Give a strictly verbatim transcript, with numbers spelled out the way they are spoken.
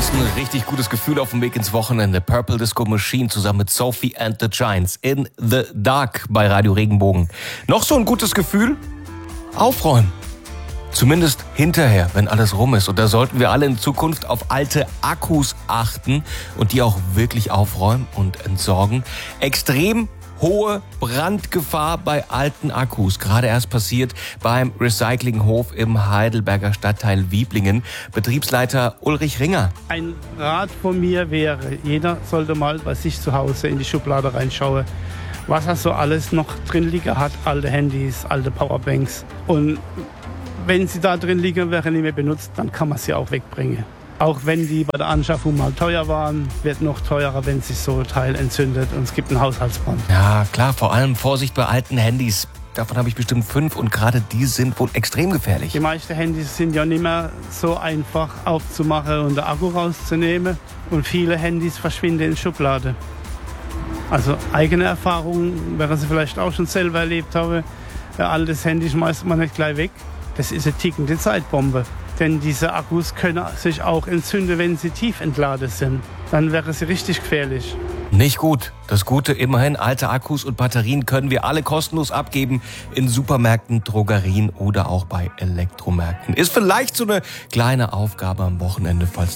Ansonsten ein richtig gutes Gefühl auf dem Weg ins Wochenende. Purple Disco Machine zusammen mit Sophie and the Giants in the Dark bei Radio Regenbogen. Noch so ein gutes Gefühl? Aufräumen. Zumindest hinterher, wenn alles rum ist. Und da sollten wir alle in Zukunft auf alte Akkus achten und die auch wirklich aufräumen und entsorgen. Extrem hohe Brandgefahr bei alten Akkus. Gerade erst passiert beim Recyclinghof im Heidelberger Stadtteil Wieblingen. Betriebsleiter Ulrich Ringer. Ein Rat von mir wäre, jeder sollte mal bei sich zu Hause in die Schublade reinschauen, was er so alles noch drin liegen hat. Alte Handys, alte Powerbanks. Und wenn sie da drin liegen, wäre nicht mehr benutzt, dann kann man sie auch wegbringen. Auch wenn die bei der Anschaffung mal teuer waren, wird noch teurer, wenn sich so ein Teil entzündet und es gibt einen Haushaltsbrand. Ja, klar, vor allem Vorsicht bei alten Handys. Davon habe ich bestimmt fünf und gerade die sind wohl extrem gefährlich. Die meisten Handys sind ja nicht mehr so einfach aufzumachen und den Akku rauszunehmen. Und viele Handys verschwinden in Schublade. Also eigene Erfahrungen, während Sie vielleicht auch schon selber erlebt haben. Ein altes Handy schmeißt man nicht gleich weg. Das ist eine tickende Zeitbombe. Denn diese Akkus können sich auch entzünden, wenn sie tief entladen sind. Dann wäre sie richtig gefährlich. Nicht gut. Das Gute, immerhin, alte Akkus und Batterien können wir alle kostenlos abgeben in Supermärkten, Drogerien oder auch bei Elektromärkten. Ist vielleicht so eine kleine Aufgabe am Wochenende, falls